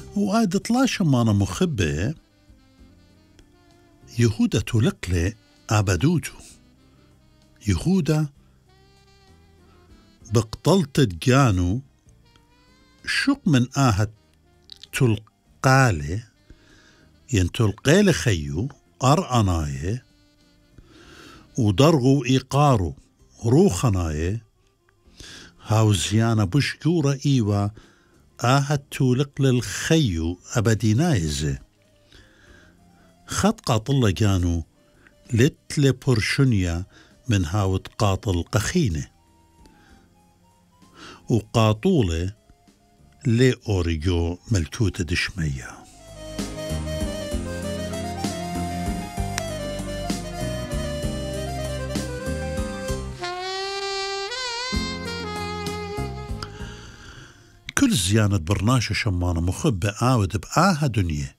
وقاعد طلاش مانا مخبة يهودا تلقلي عبدوتو يهودا بقتلت جانو شق من تلقالي تلقالي خيو أرأناي ودرغو إيقارو روخناي هاوزيانا بشجورة إيوا تولق للخيو أبدينايزي خط قاطلة جانو لتل برشنيا من هاوت قاطل قخينة وقاطولة لي أوريجو ملكوتة دشمية. كل زيانة برناشة شمانة مخبة آود بآها دنيا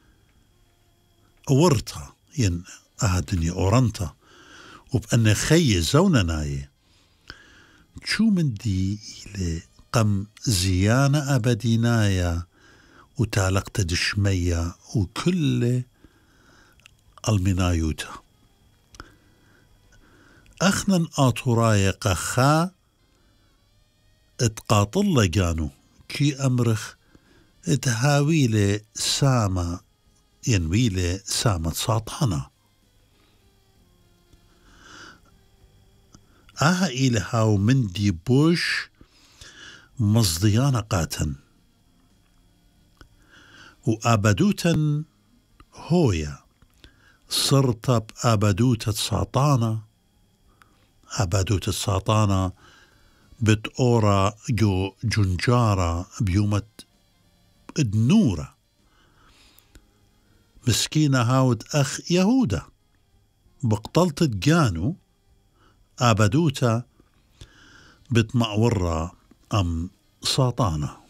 أورتا آها دنيا أورنتا وبأن خي زونا ناي شو من دي إلي قم زيانة أبدينايا وتالقت دشمية وكل المنايوتا أخنا آطوراي قخا اتقاطل لجانو كي أمرخ اتهاويلي سامة ينويلي سامة ساطحنا إلي هاو من دي بوش مصديانا قاتن وآبدوتا هويا صرت بآبدوتا ساطانا آبدوتا ساطانا بتأورا جو جنجارة بيومة النورة مسكينة هاود أخ يهودا بقتلت جانو آبدوتا بتمعورة أم ساطانة.